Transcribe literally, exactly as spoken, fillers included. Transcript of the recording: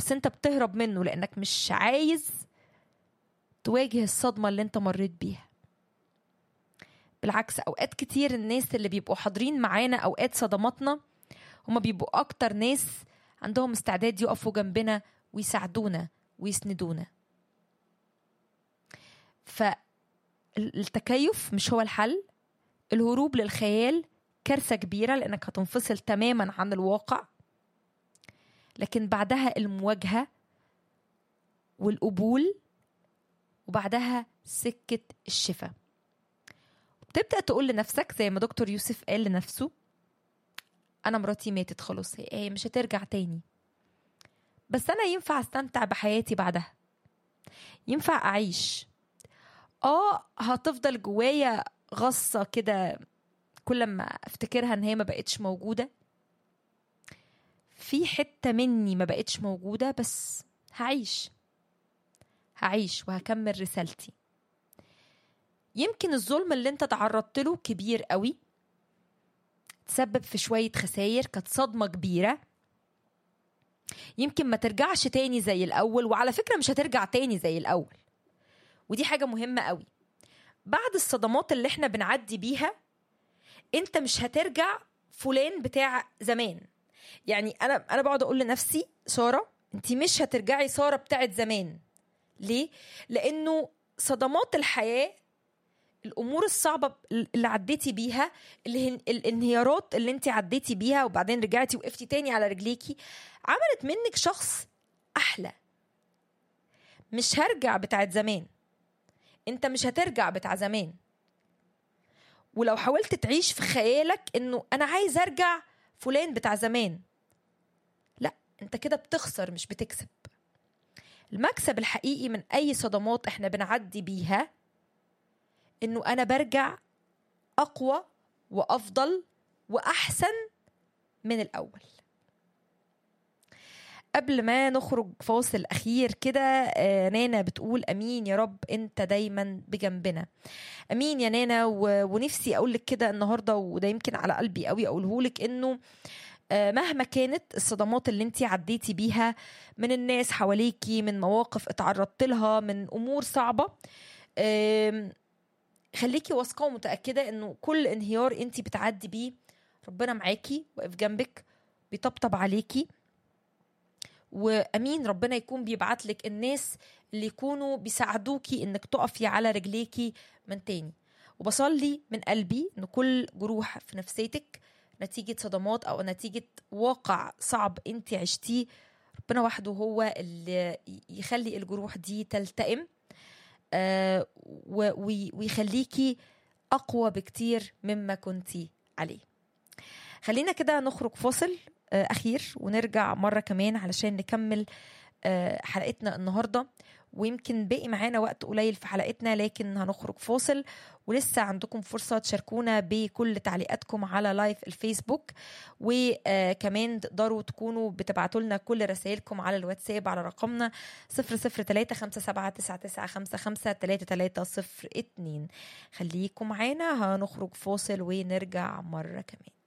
بس انت بتهرب منه لانك مش عايز تواجه الصدمة اللي انت مريت بيها. بالعكس، اوقات كتير الناس اللي بيبقوا حاضرين معانا اوقات صدماتنا هما بيبقوا اكتر ناس عندهم استعداد يقفوا جنبنا ويساعدونا ويسندونا. فالتكيف مش هو الحل. الهروب للخيال كارثة كبيرة لأنك هتنفصل تماما عن الواقع. لكن بعدها المواجهة والقبول، وبعدها سكة الشفاء. بتبدأ تقول لنفسك زي ما دكتور يوسف قال لنفسه: أنا مراتي ماتت خلاص، هي مش هترجع تاني، بس أنا ينفع أستمتع بحياتي بعدها، ينفع أعيش. آه هتفضل جوايا غصة كده كل ما افتكرها ان هي ما بقتش موجودة، في حتة مني ما بقتش موجودة، بس هعيش هعيش وهكمل رسالتي. يمكن الظلم اللي انت تعرضت له كبير قوي، تسبب في شوية خسائر، كانت صدمة كبيرة، يمكن ما ترجعش تاني زي الأول. وعلى فكرة مش هترجع تاني زي الأول، ودي حاجة مهمة قوي. بعد الصدمات اللي احنا بنعدي بيها انت مش هترجع فلان بتاع زمان. يعني انا انا بقعد اقول لنفسي: سارة انت مش هترجعي سارة بتاعت زمان. ليه؟ لانه صدمات الحياة، الامور الصعبة اللي عديتي بيها، الانهيارات اللي انت عديتي بيها وبعدين رجعتي وقفتي تاني على رجليكي، عملت منك شخص احلى. مش هرجع بتاعت زمان، انت مش هترجع بتاع زمان. ولو حاولت تعيش في خيالك انه انا عايز ارجع فلان بتاع زمان، لا، انت كده بتخسر مش بتكسب. المكسب الحقيقي من اي صدمات احنا بنعدي بيها انه انا برجع اقوى وافضل واحسن من الاول. قبل ما نخرج فاصل اخير كده، آه نانا بتقول: امين يا رب انت دايما بجنبنا. امين يا نانا. ونفسي اقولك كده النهارده، وده يمكن على قلبي قوي اقولهولك، انه آه مهما كانت الصدمات اللي انتي عديتي بيها من الناس حواليكي، من مواقف اتعرضت لها، من امور صعبة، آه خليكي واثقة ومتأكدة انه كل انهيار انتي بتعدي بيه ربنا معاكي، واقف جنبك، بيطبطب عليكي. وامين ربنا يكون بيبعتلك الناس اللي يكونوا بيساعدوكي انك تقفي على رجليكي من تاني. وبصلي من قلبي ان كل جروح في نفسيتك نتيجة صدمات او نتيجة واقع صعب انت عشتيه، ربنا وحده هو اللي يخلي الجروح دي تلتئم، آه ويخليكي اقوى بكتير مما كنتي عليه. خلينا كده نخرج فاصل أخير ونرجع مرة كمان علشان نكمل حلقتنا النهاردة. ويمكن باقي معانا وقت قليل في حلقتنا، لكن هنخرج فاصل، ولسه عندكم فرصة تشاركونا بكل تعليقاتكم على لايف الفيسبوك، وكمان تقدروا تكونوا بتبعتوا لنا كل رسائلكم على الواتساب على رقمنا صفر صفر تلاتة خمسة سبعة تسعة تسعة خمسة خمسة تلاتة تلاتة صفر اتنين. خليكم معانا، هنخرج فاصل ونرجع مرة كمان.